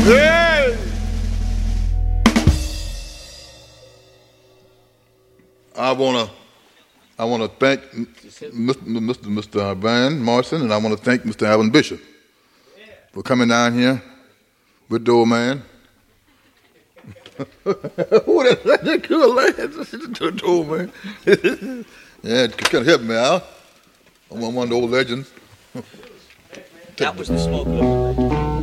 Hey! I wanna thank Mr. Van Morrison, and I want to thank Mr. Alvin Bishop for coming down here with the old man. Who that good lad? The old man. Yeah, kind of help me out. I'm one of the old legends. That was the smoke.